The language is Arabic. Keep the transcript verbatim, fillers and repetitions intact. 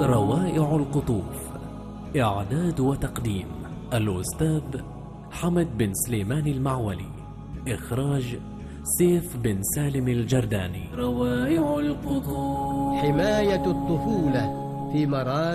روائع القطوف. إعداد وتقديم الأستاذ حمد بن سليمان المعولي. إخراج سيف بن سالم الجرداني. روائع القطوف. حماية الطفولة في مراتب